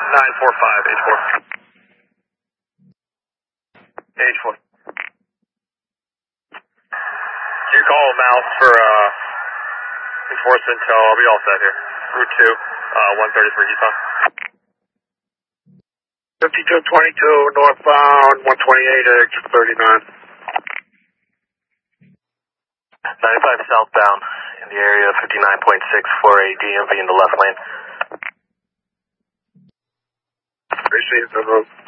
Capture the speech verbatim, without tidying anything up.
nine four five, H four. H four. You call Mouse for uh, enforce intel. I'll be all set here. Route two, uh, one thirty-three, Utah. fifty-two twenty-two, northbound, one twenty-eight, exit thirty-nine. ninety-five southbound in the area of fifty-nine point six for a D M V in the left lane. Appreciate it.